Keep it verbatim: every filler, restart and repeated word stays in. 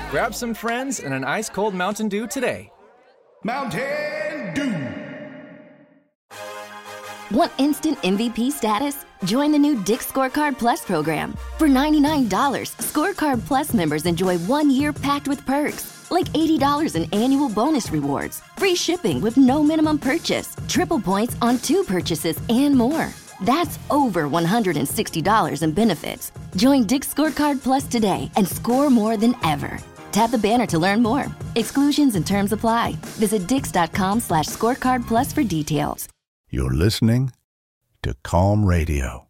Grab some friends and an ice-cold Mountain Dew today. Mountain Dew. Want instant M V P status? Join the new Dick's Scorecard Plus program. For ninety-nine dollars, Scorecard Plus members enjoy one year packed with perks, like eighty dollars in annual bonus rewards, free shipping with no minimum purchase, triple points on two purchases, and more. That's over one hundred sixty dollars in benefits. Join Dick's Scorecard Plus today and score more than ever. Tap the banner to learn more. Exclusions and terms apply. Visit dix.com slash scorecard plus for details. You're listening to Calm Radio.